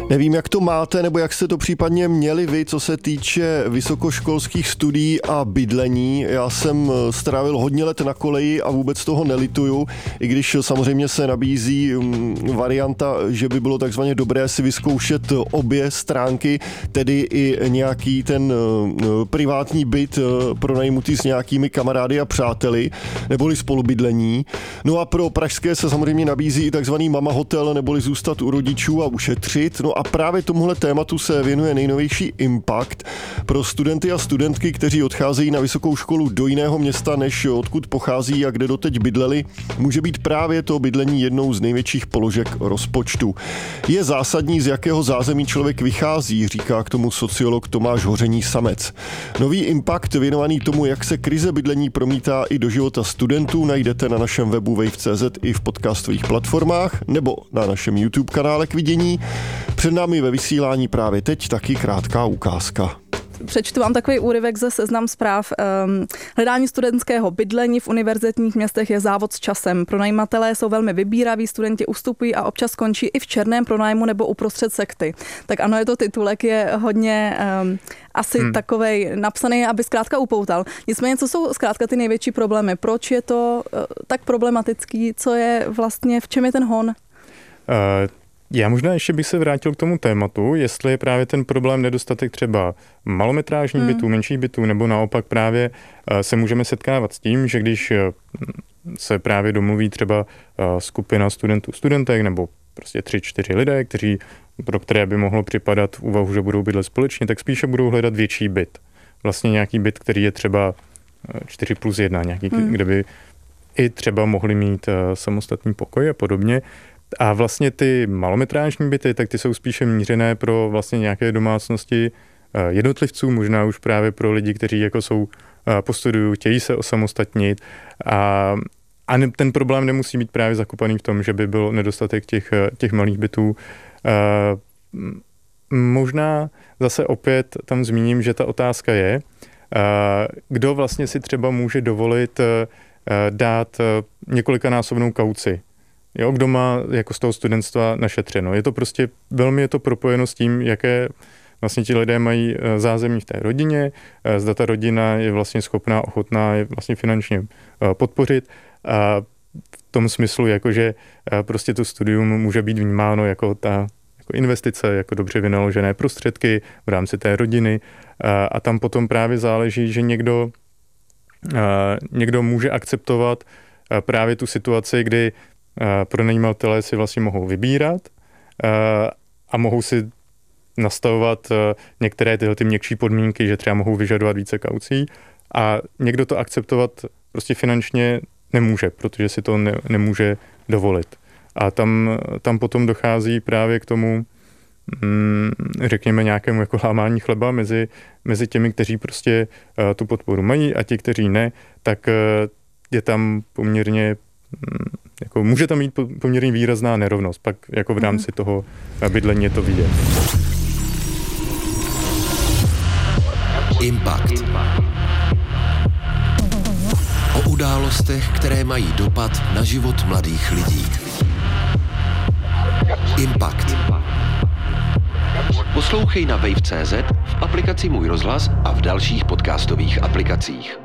Nevím, jak to máte, nebo jak jste to případně měli vy, co se týče vysokoškolských studií a bydlení. Já jsem strávil hodně let na koleji a vůbec toho nelituju, i když samozřejmě se nabízí varianta, že by bylo takzvaně dobré si vyzkoušet obě stránky, tedy i nějaký ten privátní byt pronajmutý s nějakými kamarády a přáteli, neboli spolubydlení. No a pro pražské se samozřejmě nabízí i takzvaný mama hotel, neboli zůstat u rodičů a ušetřit. No a právě tomuhle tématu se věnuje nejnovější Impact pro studenty a studentky, kteří odcházejí na vysokou školu do jiného města, než odkud pochází a kde doteď bydleli. Může být právě to bydlení jednou z největších položek rozpočtu. Je zásadní, z jakého zázemí člověk vychází, říká k tomu sociolog Tomáš Hoření Samec. Nový Impact věnovaný tomu, jak se krize bydlení promítá i do života studentů, najdete na našem webu wave.cz i v podcastových platformách nebo na našem YouTube kanále k vidění. Před námi ve vysílání právě teď taky krátká ukázka. Přečtu vám takový úryvek ze Seznam Zpráv. Hledání studentského bydlení v univerzitních městech je závod s časem. Pronajímatelé jsou velmi vybíraví, studenti ustupují a občas skončí i v černém pronájmu nebo uprostřed sekty. Tak ano, je to titulek, je hodně asi takovej napsaný, aby zkrátka upoutal. Nicméně, co jsou zkrátka ty největší problémy? Proč je to tak problematický? Co je vlastně, v čem je ten hon? Já možná ještě bych se vrátil k tomu tématu, jestli je právě ten problém nedostatek třeba malometrážních bytů, menších bytů, nebo naopak právě se můžeme setkávat s tím, že když se právě domluví třeba skupina studentů, studentek, nebo prostě 3-4 lidé, pro které by mohlo připadat v úvahu, že budou bydlet společně, tak spíše budou hledat větší byt. Vlastně nějaký byt, který je třeba 4+1, nějaký, kde by i třeba mohli mít samostatný pokoj a podobně. A vlastně ty malometrážní byty, tak ty jsou spíše mířené pro vlastně nějaké domácnosti jednotlivců, možná už právě pro lidi, kteří jako jsou po studiu, chtějí se osamostatnit. A ten problém nemusí být právě zakopaný v tom, že by byl nedostatek těch malých bytů. Možná zase opět tam zmíním, že ta otázka je, kdo vlastně si třeba může dovolit dát několikanásobnou kauci. Jo, kdo má jako z toho studentstva našetřeno. Je to prostě, velmi je to propojeno s tím, jaké vlastně ti lidé mají zázemí v té rodině, zda ta rodina je vlastně schopná, ochotná je vlastně finančně podpořit. A v tom smyslu, jakože prostě to studium může být vnímáno jako investice, jako dobře vynaložené prostředky v rámci té rodiny. A tam potom právě záleží, že někdo může akceptovat právě tu situaci, kdy pronajímatelé si vlastně mohou vybírat a mohou si nastavovat některé tyhle ty měkčí podmínky, že třeba mohou vyžadovat více kaucí a někdo to akceptovat prostě finančně nemůže, protože si to nemůže dovolit. A tam potom dochází právě k tomu, řekněme, nějakému jako lámání chleba mezi těmi, kteří prostě tu podporu mají a ti, kteří ne, tak je tam poměrně jako může tam mít poměrně výrazná nerovnost, pak jako v rámci toho bydlení je to vidět. Impact. O událostech, které mají dopad na život mladých lidí. Impact. Poslouchej na wave.cz, v aplikaci Můj rozhlas a v dalších podcastových aplikacích.